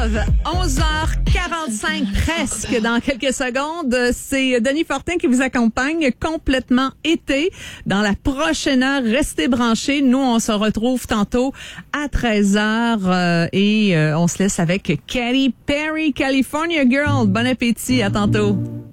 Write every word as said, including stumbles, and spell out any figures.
Love, onze heures quarante-cinq presque dans quelques secondes. C'est Denis Fortin qui vous accompagne complètement été. Dans la prochaine heure, restez branchés. Nous, on se retrouve tantôt à treize heures euh, et euh, on se laisse avec Katy Perry, California Girl. Bon appétit, à tantôt.